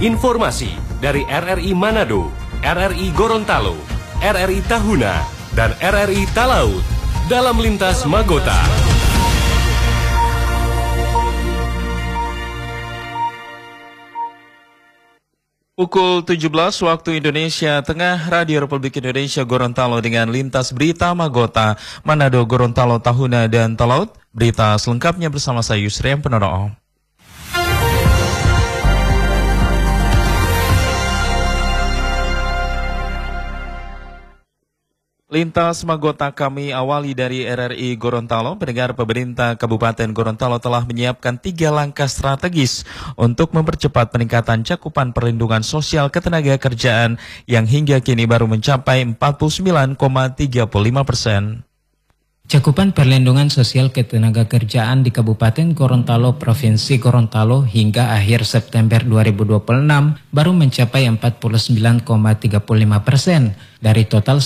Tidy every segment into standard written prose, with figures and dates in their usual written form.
Informasi dari RRI Manado, RRI Gorontalo, RRI Tahuna, dan RRI Talaut dalam Lintas Magota. Pukul 17 waktu Indonesia Tengah, Radio Republik Indonesia Gorontalo dengan Lintas Berita Magota, Manado, Gorontalo, Tahuna, dan Talaut. Berita selengkapnya bersama saya Yusriam Penodoo. Lintas Magota kami awali dari RRI Gorontalo. Pendengar, pemerintah Kabupaten Gorontalo telah menyiapkan 3 langkah strategis untuk mempercepat peningkatan cakupan perlindungan sosial ketenagakerjaan yang hingga kini baru mencapai 49,35%. Cakupan perlindungan sosial ketenagakerjaan di Kabupaten Gorontalo, Provinsi Gorontalo hingga akhir September 2026 baru mencapai 49,35% dari total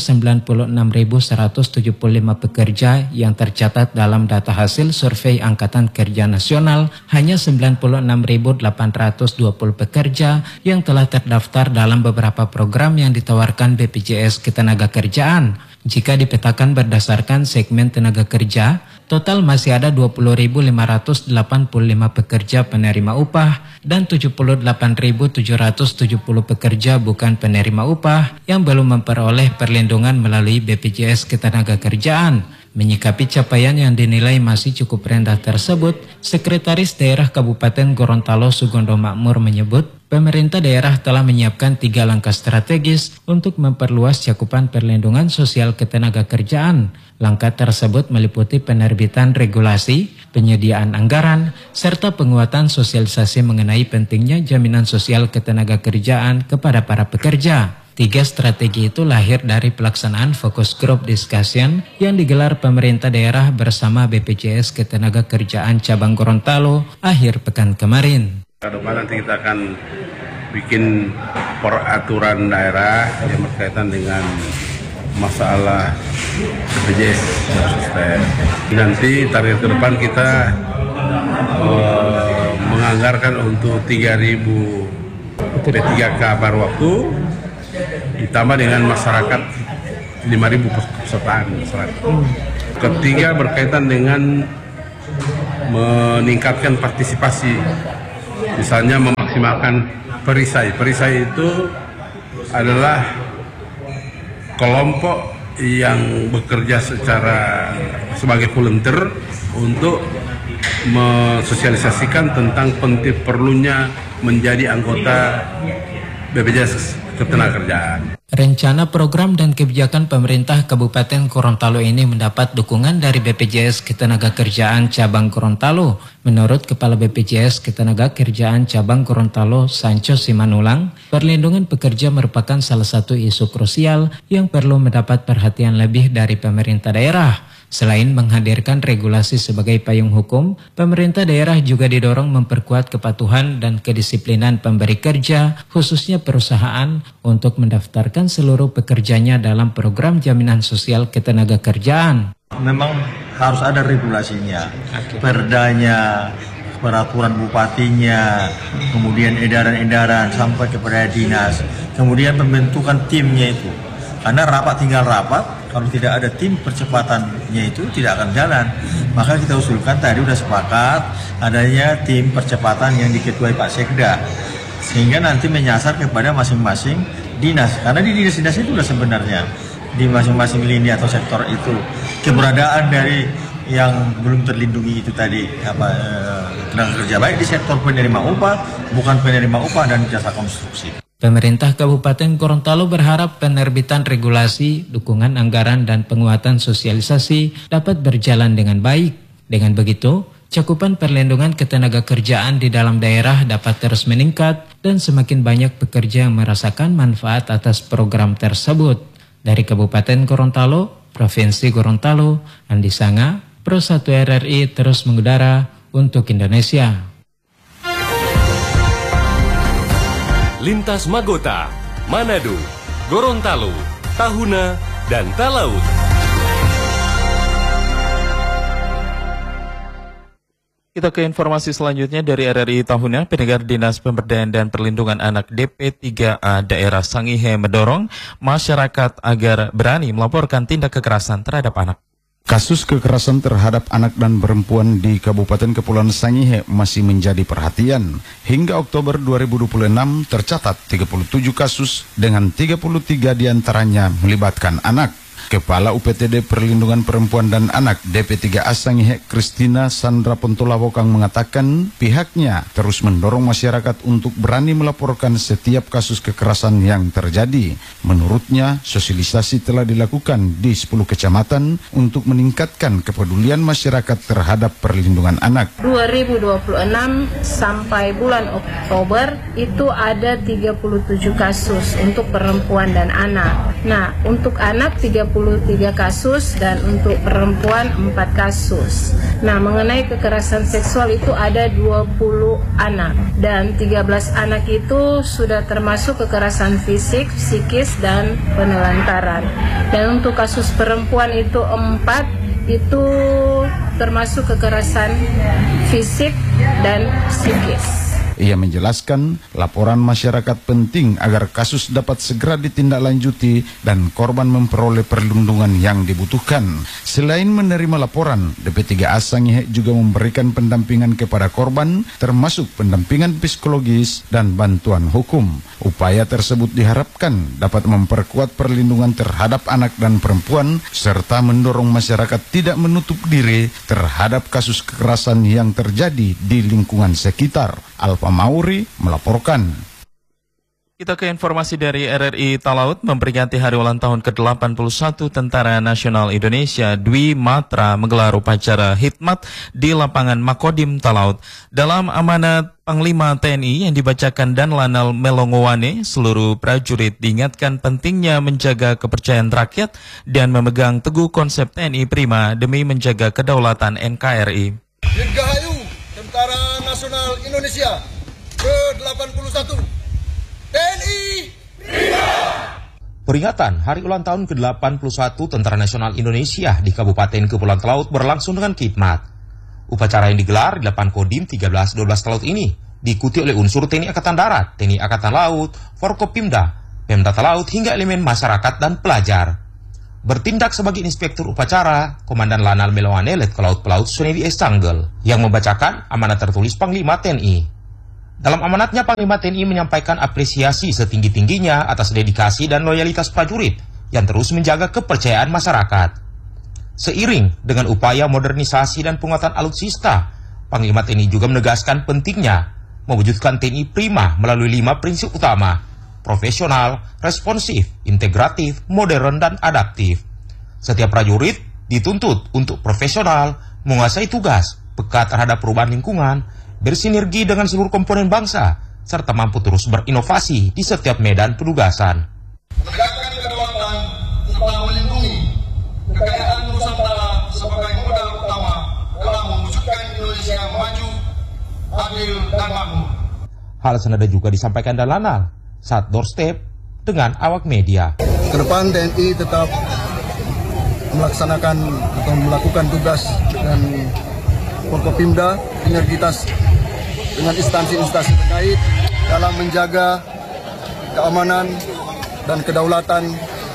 196.175 pekerja yang tercatat dalam data hasil survei Angkatan Kerja Nasional. Hanya 96.820 pekerja yang telah terdaftar dalam beberapa program yang ditawarkan BPJS Ketenagakerjaan. Jika dipetakan berdasarkan segmen tenaga kerja, total masih ada 20.585 pekerja penerima upah dan 78.770 pekerja bukan penerima upah yang belum memperoleh perlindungan melalui BPJS Ketenagakerjaan. Menyikapi capaian yang dinilai masih cukup rendah tersebut, Sekretaris Daerah Kabupaten Gorontalo Sugondo Makmur menyebut, pemerintah daerah telah menyiapkan 3 langkah strategis untuk memperluas cakupan perlindungan sosial ketenagakerjaan. Langkah tersebut meliputi penerbitan regulasi, penyediaan anggaran, serta penguatan sosialisasi mengenai pentingnya jaminan sosial ketenagakerjaan kepada para pekerja. 3 strategi itu lahir dari pelaksanaan Focus Group Discussion yang digelar pemerintah daerah bersama BPJS Ketenagakerjaan Cabang Gorontalo akhir pekan kemarin. Ke depan nanti kita akan bikin peraturan daerah yang berkaitan dengan masalah BPJS sistem. Nanti target ke depan kita menganggarkan untuk 3.000 P3K per waktu, ditambah dengan masyarakat 5.000 pesertaan masyarakat. Ketiga berkaitan dengan meningkatkan partisipasi, misalnya memaksimalkan perisai. Perisai itu adalah kelompok yang bekerja sebagai volunteer untuk mensosialisasikan tentang penting perlunya menjadi anggota BPJS Ketenagakerjaan. Rencana program dan kebijakan pemerintah Kabupaten Gorontalo ini mendapat dukungan dari BPJS Ketenagakerjaan Cabang Gorontalo. Menurut Kepala BPJS Ketenagakerjaan Cabang Gorontalo, Sancho Simanulang, perlindungan pekerja merupakan salah satu isu krusial yang perlu mendapat perhatian lebih dari pemerintah daerah. Selain menghadirkan regulasi sebagai payung hukum, pemerintah daerah juga didorong memperkuat kepatuhan dan kedisiplinan pemberi kerja, khususnya perusahaan, untuk mendaftarkan seluruh pekerjanya dalam program jaminan sosial ketenagakerjaan. Memang harus ada regulasinya, perdanya, peraturan bupatinya, kemudian edaran-edaran sampai kepada dinas, kemudian pembentukan timnya itu. Karena rapat tinggal rapat, kalau tidak ada tim percepatannya itu tidak akan jalan. Maka kita usulkan tadi udah sepakat adanya tim percepatan yang diketuai Pak Sekda. Sehingga nanti menyasar kepada masing-masing dinas. Karena di dinas-dinas itu sudah sebenarnya di masing-masing lini atau sektor itu keberadaan dari yang belum terlindungi itu tadi tenaga kerja, baik di sektor penerima upah, bukan penerima upah, dan jasa konstruksi. Pemerintah Kabupaten Gorontalo berharap penerbitan regulasi, dukungan anggaran, dan penguatan sosialisasi dapat berjalan dengan baik. Dengan begitu, cakupan perlindungan ketenagakerjaan di dalam daerah dapat terus meningkat dan semakin banyak pekerja yang merasakan manfaat atas program tersebut. Dari Kabupaten Gorontalo, Provinsi Gorontalo, Andi Sanga, Pro 1 RRI terus mengudara untuk Indonesia. Lintas Magota, Manado, Gorontalo, Tahuna, dan Talaut. Kita ke informasi selanjutnya dari RRI Tahuna. Pendengar Dinas Pemberdayaan dan Perlindungan Anak DP3A Daerah Sangihe mendorong masyarakat agar berani melaporkan tindak kekerasan terhadap anak. Kasus kekerasan terhadap anak dan perempuan di Kabupaten Kepulauan Sangihe masih menjadi perhatian. Hingga Oktober 2026 tercatat 37 kasus dengan 33 diantaranya melibatkan anak. Kepala UPTD Perlindungan Perempuan dan Anak DP3A Sangihe Kristina Sandra Pontolawokang mengatakan pihaknya terus mendorong masyarakat untuk berani melaporkan setiap kasus kekerasan yang terjadi. Menurutnya, sosialisasi telah dilakukan di 10 kecamatan untuk meningkatkan kepedulian masyarakat terhadap perlindungan anak. 2026 sampai bulan Oktober itu ada 37 kasus untuk perempuan dan anak. Nah, untuk anak 33 kasus dan untuk perempuan 4 kasus. Nah, mengenai kekerasan seksual itu ada 20 anak dan 13 anak itu sudah termasuk kekerasan fisik, psikis dan penelantaran. Dan untuk kasus perempuan itu 4 itu termasuk kekerasan fisik dan psikis. Ia menjelaskan laporan masyarakat penting agar kasus dapat segera ditindaklanjuti dan korban memperoleh perlindungan yang dibutuhkan. Selain menerima laporan, DP3A Sangihe juga memberikan pendampingan kepada korban, termasuk pendampingan psikologis dan bantuan hukum. Upaya tersebut diharapkan dapat memperkuat perlindungan terhadap anak dan perempuan, serta mendorong masyarakat tidak menutup diri terhadap kasus kekerasan yang terjadi di lingkungan sekitar. Alfa Mauri melaporkan. Kita ke informasi dari RRI Talaut. Memperingati hari ulang tahun ke-81 Tentara Nasional Indonesia, Dwi Matra menggelar upacara khidmat di lapangan Makodim Talaut. Dalam amanat Panglima TNI yang dibacakan Dan Lanal Melongowane, seluruh prajurit diingatkan pentingnya menjaga kepercayaan rakyat dan memegang teguh konsep TNI Prima demi menjaga kedaulatan NKRI. Dirgahayu Tentara Nasional Indonesia ke-81 TNI Prima. Peringatan Hari Ulang Tahun ke-81 Tentara Nasional Indonesia di Kabupaten Kepulauan Talaut berlangsung dengan khidmat. Upacara yang digelar di lapangan Kodim 13-12 Talaut ini diikuti oleh unsur TNI Angkatan Darat, TNI Angkatan Laut, Forkopimda, Pemda Talaut hingga elemen masyarakat dan pelajar. Bertindak sebagai inspektur upacara, Komandan Lanal Melongowane Letkol Pelaut Sunedi S. Canggel yang membacakan amanat tertulis Panglima TNI. Dalam amanatnya, Panglima TNI menyampaikan apresiasi setinggi-tingginya atas dedikasi dan loyalitas prajurit yang terus menjaga kepercayaan masyarakat. Seiring dengan upaya modernisasi dan penguatan alutsista, Panglima TNI juga menegaskan pentingnya mewujudkan TNI Prima melalui 5 prinsip utama: profesional, responsif, integratif, modern, dan adaptif. Setiap prajurit dituntut untuk profesional, menguasai tugas, peka terhadap perubahan lingkungan, bersinergi dengan seluruh komponen bangsa, serta mampu terus berinovasi di setiap medan penugasan. Menegakkan kedaulatan serta melindungi kekayaan Nusantara sebagai modal utama dalam mewujudkan Indonesia maju, adil, dan makmur. Hal senada juga disampaikan Dan Lanal saat doorstep dengan awak media. Kedepan TNI tetap melaksanakan atau melakukan tugas dengan Forkopimda, sinergitas dengan instansi-instansi terkait dalam menjaga keamanan dan kedaulatan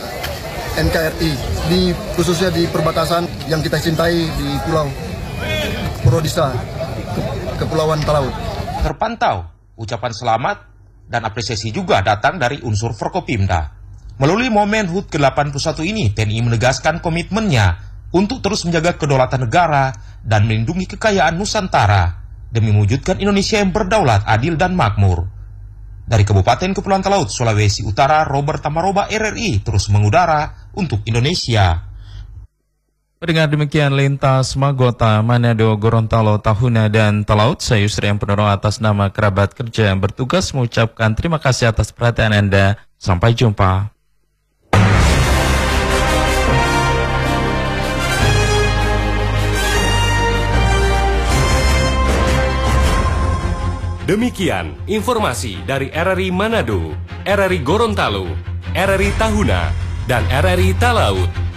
NKRI, khususnya di perbatasan yang kita cintai di Pulau Purwodisa, Kepulauan Talaut. Terpantau ucapan selamat dan apresiasi juga datang dari unsur Forkopimda. Melalui momen HUT ke-81 ini, TNI menegaskan komitmennya untuk terus menjaga kedaulatan negara dan melindungi kekayaan Nusantara demi mewujudkan Indonesia yang berdaulat, adil, dan makmur. Dari Kabupaten Kepulauan Talaut, Sulawesi Utara, Robert Tamaroba, RRI terus mengudara untuk Indonesia. Dengan demikian lintas Magota, Manado, Gorontalo, Tahuna, dan Talaut, saya Yusri yang penerang atas nama kerabat kerja yang bertugas mengucapkan terima kasih atas perhatian Anda. Sampai jumpa. Demikian informasi dari RRI Manado, RRI Gorontalo, RRI Tahuna, dan RRI Talaut.